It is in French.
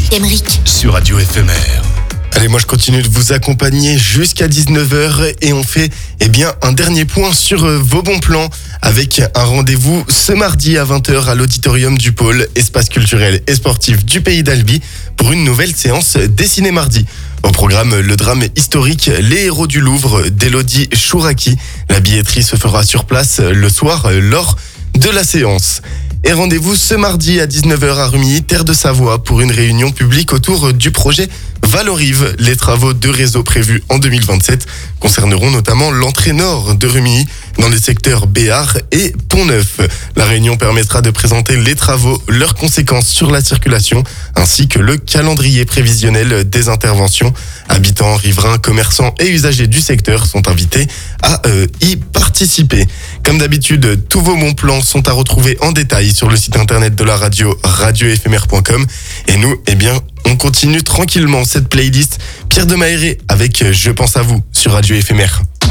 Emeric. Sur Radio Éphémère. Allez, moi je continue de vous accompagner jusqu'à 19h et on fait un dernier point sur vos bons plans avec un rendez-vous ce mardi à 20h à l'auditorium du pôle espace culturel et sportif du Pays d'Albi pour une nouvelle séance Dessiné mardi. Au programme, le drame historique Les Héros du Louvre d'Élodie Chouraki. La billetterie se fera sur place le soir lors de la séance. Et rendez-vous ce mardi à 19h à Rumilly, Terre de Savoie, pour une réunion publique autour du projet Valorive. Les travaux de réseau prévus en 2027 concerneront notamment l'entrée nord de Rumilly dans les secteurs Béart et Pont-Neuf. La réunion permettra de présenter les travaux, leurs conséquences sur la circulation, ainsi que le calendrier prévisionnel des interventions. Habitants, riverains, commerçants et usagers du secteur sont invités à y participer. Comme d'habitude, tous vos bons plans sont à retrouver en détail sur le site internet de la radio, radioéphémère.com. Et nous, on continue tranquillement cette playlist. Pierre de Maéré avec Je pense à vous sur Radio Éphémère.